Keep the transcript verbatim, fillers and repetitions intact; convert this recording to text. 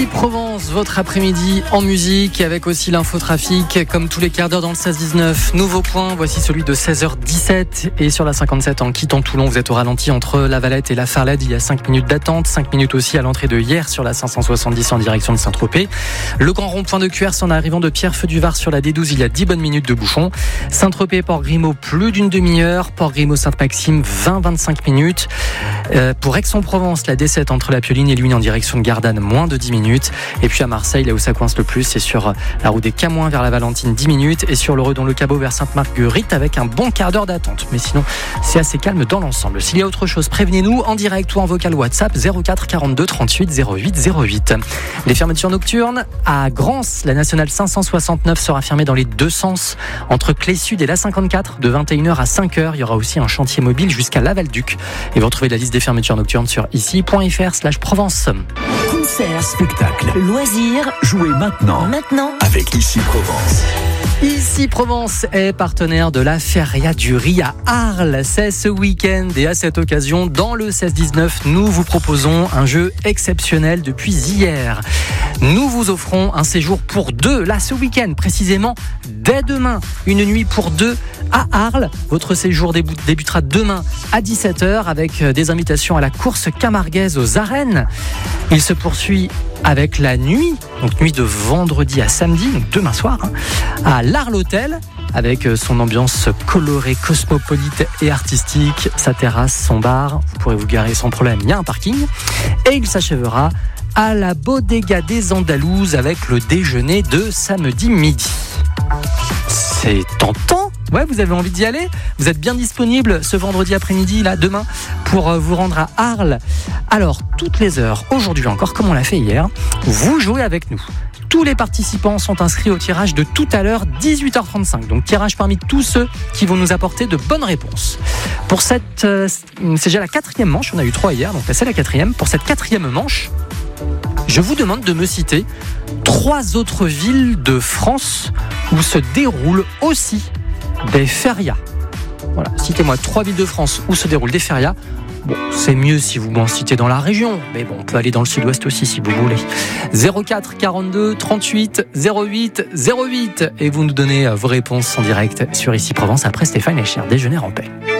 Provence, votre après-midi en musique avec aussi l'infotrafic comme tous les quarts d'heure dans le seize dix-neuf. Nouveau point, voici celui de seize heures dix-sept et sur la cinquante-sept en quittant Toulon, vous êtes au ralenti entre La Valette et La Farlade. Il y a cinq minutes d'attente, cinq minutes aussi à l'entrée de hier sur la cinq cent soixante-dix en direction de Saint-Tropez. Le grand rond-point de Cuers en arrivant de Pierre-Feu-du-Var sur la D douze, il y a dix bonnes minutes de bouchon. Saint-Tropez, Port-Grimaud, plus d'une demi-heure. Port-Grimaud-Sainte-Maxime, vingt à vingt-cinq minutes. Euh, pour Aix-en-Provence, la D sept entre La Pioline et Luynes en direction de Gardanne, moins de dix minutes. Et puis à Marseille, là où ça coince le plus, c'est sur la route des Camoins vers la Valentine, dix minutes, et sur le Redon-le-Cabot vers Sainte-Marguerite avec un bon quart d'heure d'attente. Mais sinon, c'est assez calme dans l'ensemble. S'il y a autre chose, prévenez-nous en direct ou en vocal WhatsApp zéro quatre quarante-deux trente-huit zéro huit zéro huit. Les fermetures nocturnes à Grance, la nationale cinq cent soixante-neuf sera fermée dans les deux sens entre Clé-Sud et la cinquante-quatre de vingt et une heures à cinq heures. Il y aura aussi un chantier mobile jusqu'à Laval-Duc. Et vous retrouvez la liste des fermetures nocturnes sur ici.fr slash Provence. Concert, spectacle, loisirs, jouez maintenant. Maintenant, avec Ici Provence. Ici Provence est partenaire de la Feria du Riz à Arles. C'est ce week-end et à cette occasion, dans le seize dix-neuf, nous vous proposons un jeu exceptionnel depuis hier. Nous vous offrons un séjour pour deux, là ce week-end précisément, dès demain. Une nuit pour deux à Arles. Votre séjour débutera demain à dix-sept heures avec des invitations à la course camarguaise aux arènes. Il se poursuit avec la nuit, donc nuit de vendredi à samedi, donc demain soir, hein, à l'Arles Hôtel, avec son ambiance colorée, cosmopolite et artistique, sa terrasse, son bar, vous pourrez vous garer sans problème, il y a un parking. Et il s'achèvera à la Bodega des Andalouses avec le déjeuner de samedi midi. C'est tentant. Ouais, vous avez envie d'y aller? Vous êtes bien disponible ce vendredi après-midi, là, demain, pour vous rendre à Arles. Alors, toutes les heures, aujourd'hui encore, comme on l'a fait hier, vous jouez avec nous. Tous les participants sont inscrits au tirage de tout à l'heure, dix-huit heures trente-cinq. Donc, tirage parmi tous ceux qui vont nous apporter de bonnes réponses. Pour cette, euh, c'est déjà la quatrième manche, on a eu trois hier, donc là, c'est la quatrième. Pour cette quatrième manche, je vous demande de me citer trois autres villes de France où se déroulent aussi des férias. Voilà, citez-moi trois villes de France où se déroulent des férias. Bon, c'est mieux si vous m'en citez dans la région, mais bon, on peut aller dans le sud-ouest aussi si vous voulez. zéro quatre quarante-deux trente-huit zéro huit zéro huit et vous nous donnez vos réponses en direct sur Ici Provence après Stéphane et Cher. Déjeuner en paix.